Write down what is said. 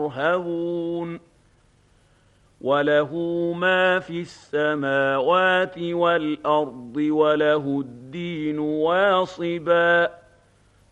يرهبون وله ما في السماوات والأرض وله الدين واصبا